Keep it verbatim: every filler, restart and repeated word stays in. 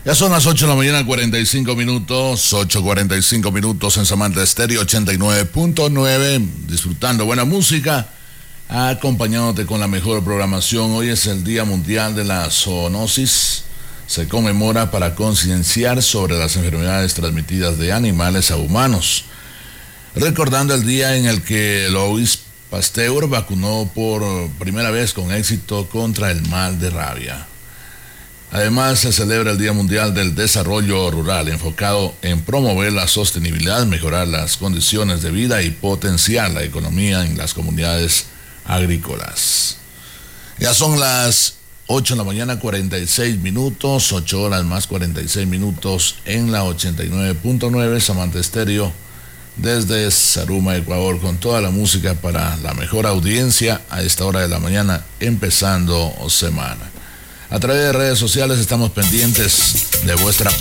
Ya son las ocho de la mañana, cuarenta y cinco minutos, ocho cuarenta y cinco minutos en Samantha Estéreo ochenta y nueve punto nueve, disfrutando buena música, acompañándote con la mejor programación. Hoy es el Día Mundial de la Zoonosis. Se conmemora para concienciar sobre las enfermedades transmitidas de animales a humanos, recordando el día en el que Louis Pasteur vacunó por primera vez con éxito contra el mal de rabia. Además, se celebra el Día Mundial del Desarrollo Rural, enfocado en promover la sostenibilidad, mejorar las condiciones de vida y potenciar la economía en las comunidades agrícolas. Ya son las ocho de la mañana, cuarenta y seis minutos, ocho horas más cuarenta y seis minutos en la ochenta y nueve punto nueve, Samantha Estéreo, desde Zaruma, Ecuador, con toda la música para la mejor audiencia a esta hora de la mañana, empezando semana. A través de redes sociales estamos pendientes de vuestra